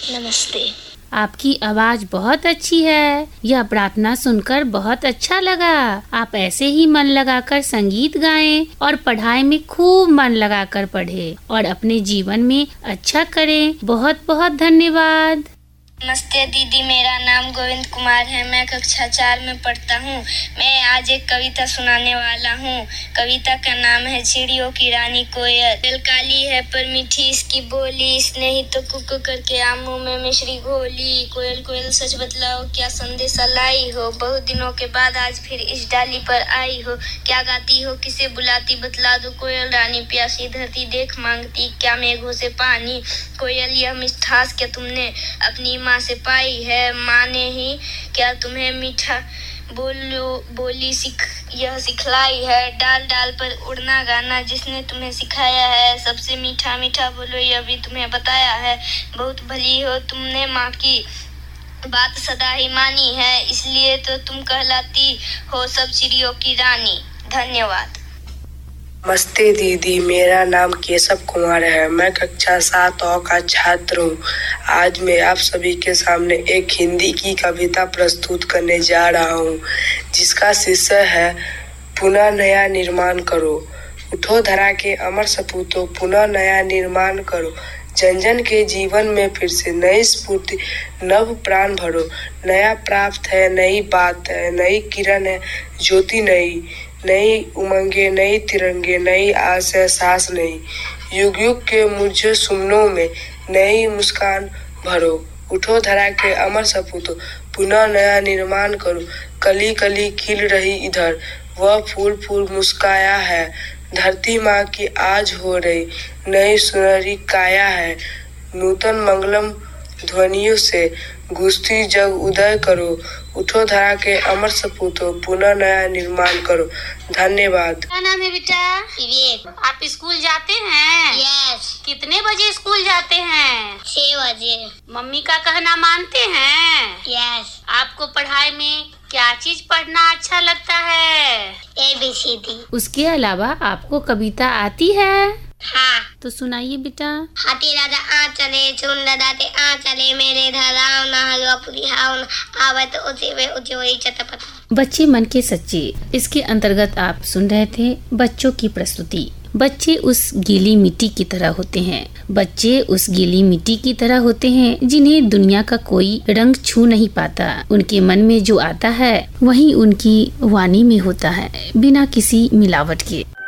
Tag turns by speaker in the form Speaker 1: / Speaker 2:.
Speaker 1: नमस्ते।
Speaker 2: आपकी आवाज बहुत अच्छी है। यह प्रार्थना सुनकर बहुत अच्छा लगा। आप ऐसे ही मन लगाकर संगीत गाएं और पढ़ाई में खूब मन लगाकर पढ़ें और अपने जीवन में अच्छा करें। बहुत बहुत धन्यवाद।
Speaker 1: नमस्ते दीदी, मेरा नाम गोविंद कुमार है। मैं कक्षा 4 में पढ़ता हूँ। मैं आज एक कविता सुनाने वाला हूँ। कविता का नाम है चिड़ियों की रानी कोयल। दिल काली है पर मीठी इसकी बोली, इसने ही तो कुक करके आमों में मिश्री घोली। कोयल कोयल सच बतलाओ क्या संदेशा लाई हो, बहुत दिनों के बाद आज फिर इस डाली पर आई हो। क्या गाती हो किसे बुलाती बतला दो कोयल रानी, प्यासी धरती देख मांगती क्या मेघों से पानी। कोयल यह मिठास क्या तुमने अपनी माँ से पाई है, माँ ने ही क्या तुम्हें मीठा बोली सिखलाई है। डाल डाल पर उड़ना गाना जिसने तुम्हें सिखाया है, सबसे मीठा मीठा बोलो यह भी तुम्हें बताया है। बहुत भली हो तुमने माँ की बात सदा ही मानी है, इसलिए तो तुम कहलाती हो सब चिड़ियों की रानी। धन्यवाद।
Speaker 3: नमस्ते दीदी, मेरा नाम केशव कुमार है। मैं कक्षा 7 का छात्र हूँ। आज मैं आप सभी के सामने एक हिंदी की कविता प्रस्तुत करने जा रहा हूँ, जिसका शीर्षक है पुनः नया निर्माण करो। उठो धरा के अमर सपूतों, पुनः नया निर्माण करो। जन जन के जीवन में फिर से नई स्फूर्ति नव प्राण भरो। नया प्राप्त है, नई बात है, नई किरण है, ज्योति नई, नई उमंगे, नई तिरंगे, नई आशा सांस नई। युग युग के मुझे सुमनों में नई मुस्कान भरो। उठो धरा के अमर सपूतों, पुनः नया निर्माण करो। कली कली खिल रही इधर, वह फूल फूल मुस्काया है। धरती माँ की आज हो रही नई सुनहरी काया है। नूतन मंगलम ध्वनियों से गूंजती जग उदय करो। उठो धरा के अमर सपूतों, पुनः नया निर्माण करो। धन्यवाद।
Speaker 2: क्या नाम है बेटा?
Speaker 1: विवेक।
Speaker 2: आप स्कूल जाते हैं?
Speaker 1: यस।
Speaker 2: कितने बजे स्कूल जाते हैं?
Speaker 1: 6 बजे।
Speaker 2: मम्मी का कहना मानते हैं?
Speaker 1: यस।
Speaker 2: आपको पढ़ाई में क्या चीज पढ़ना अच्छा लगता है?
Speaker 1: ABCD।
Speaker 2: उसके अलावा आपको कविता आती है?
Speaker 1: हाँ।
Speaker 2: तो सुनाइए बेटा।
Speaker 1: हाथी राजा आ चले, चुन दाते आ चले, मेरे धराव ना हलवा पूरी हाव ना आवे तो उसे वे उसे वही चटपटा।
Speaker 2: बच्चे मन के सच्चे, इसके अंतर्गत आप सुन रहे थे बच्चों की प्रस्तुति। बच्चे उस गीली मिट्टी की तरह होते हैं। बच्चे उस गीली मिट्टी की तरह होते हैं जिन्हें दुनिया का कोई रंग छू नहीं पाता। उनके मन में जो आता है वही उनकी वाणी में होता है, बिना किसी मिलावट के।